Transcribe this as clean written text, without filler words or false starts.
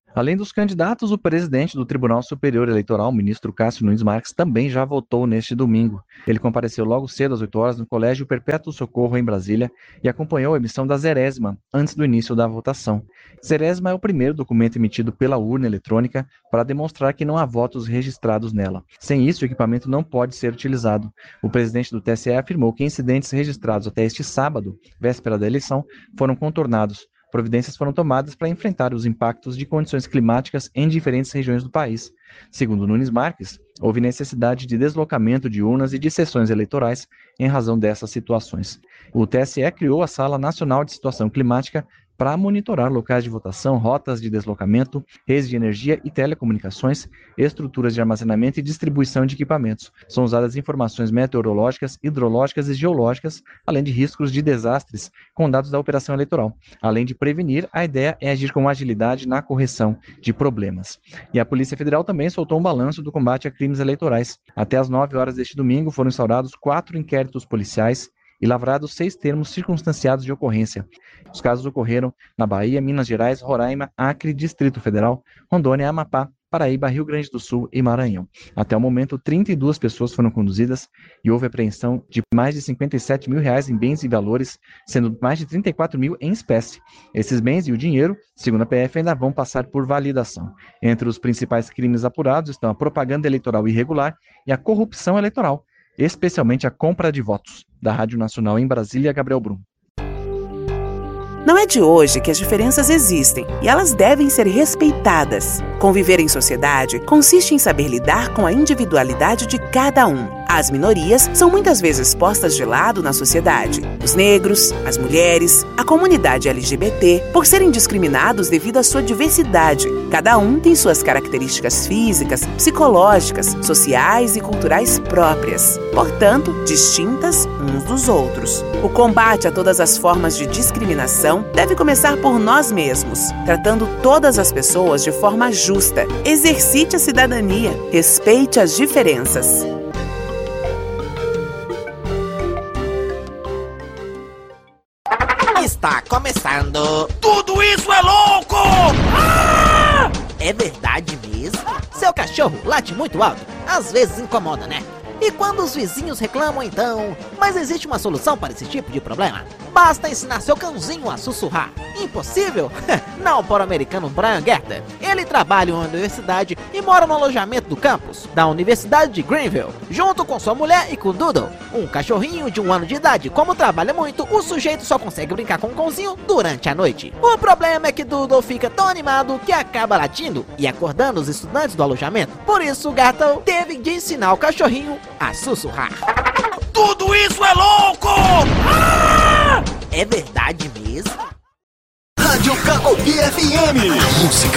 Além dos candidatos, o presidente do Tribunal Superior Eleitoral, o ministro Cássio Nunes Marques, também já votou neste domingo. Ele compareceu logo cedo às 8 horas no Colégio Perpétuo Socorro, em Brasília, e acompanhou a emissão da zerésima antes do início da votação. Zerésima é o primeiro documento emitido pela urna eletrônica para demonstrar que não há votos registrados nela. Sem isso, o equipamento não pode ser utilizado. O presidente do TSE afirmou que incidentes registrados até este sábado, véspera da eleição, foram contornados. Providências foram tomadas para enfrentar os impactos de condições climáticas em diferentes regiões do país. Segundo Nunes Marques, houve necessidade de deslocamento de urnas e de sessões eleitorais em razão dessas situações. O TSE criou a Sala Nacional de Situação Climática para monitorar locais de votação, rotas de deslocamento, redes de energia e telecomunicações, estruturas de armazenamento e distribuição de equipamentos. São usadas informações meteorológicas, hidrológicas e geológicas, além de riscos de desastres com dados da operação eleitoral. Além de prevenir, a ideia é agir com agilidade na correção de problemas. E a Polícia Federal também soltou um balanço do combate a crimes eleitorais. Até às 9 horas deste domingo foram instaurados 4 inquéritos policiais e lavrados 6 termos circunstanciados de ocorrência. Os casos ocorreram na Bahia, Minas Gerais, Roraima, Acre, Distrito Federal, Rondônia, Amapá, Paraíba, Rio Grande do Sul e Maranhão. Até o momento, 32 pessoas foram conduzidas e houve apreensão de mais de R$57 mil em bens e valores, sendo mais de 34 mil em espécie. Esses bens e o dinheiro, segundo a PF, ainda vão passar por validação. Entre os principais crimes apurados estão a propaganda eleitoral irregular e a corrupção eleitoral, especialmente a compra de votos. Da Rádio Nacional em Brasília, Gabriel Brum. Não é de hoje que as diferenças existem e elas devem ser respeitadas. Conviver em sociedade consiste em saber lidar com a individualidade de cada um. As minorias são muitas vezes postas de lado na sociedade. Os negros, as mulheres, a comunidade LGBT, por serem discriminados devido à sua diversidade. Cada um tem suas características físicas, psicológicas, sociais e culturais próprias, portanto, distintas uns dos outros. O combate a todas as formas de discriminação deve começar por nós mesmos, tratando todas as pessoas de forma justa. Exercite a cidadania, respeite as diferenças. Está começando. Tudo isso é louco! Ah! É verdade mesmo? Seu cachorro late muito alto, às vezes incomoda, né? E quando os vizinhos reclamam, então? Mas existe uma solução para esse tipo de problema? Basta ensinar seu cãozinho a sussurrar. Impossível? Não para o americano Brian Gerter. Ele trabalha em uma universidade e mora no alojamento do campus da Universidade de Greenville, junto com sua mulher e com Doodle, um cachorrinho de 1 ano de idade. Como trabalha muito, o sujeito só consegue brincar com o cãozinho durante a noite. O problema é que Doodle fica tão animado que acaba latindo e acordando os estudantes do alojamento. Por isso, Gertel teve de ensinar o cachorrinho a sussurrar. Tudo isso é louco! Ah! É verdade mesmo? Rádio Cacobi FM. Música